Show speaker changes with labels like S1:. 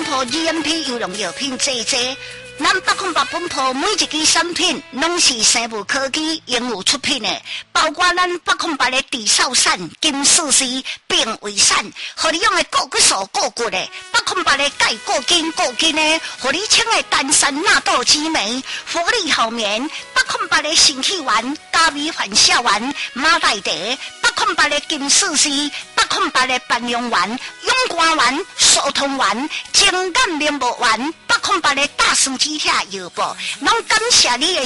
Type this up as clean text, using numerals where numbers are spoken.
S1: 铺 GMP 优良药品济济。咱808本铺每一支产品拢是生物科技应有出品的，包括咱808的地少散、金丝丝、并胃散，互你用的固骨素固骨的；808的钙固筋固筋的，互你清的丹参纳豆激酶，福利好眠；808的肾气丸、加味反效丸、马黛茶；808的金丝丝；808的半阳丸、勇肝丸、疏通丸、情感面膜丸；808的大师肌贴药布，拢感谢你的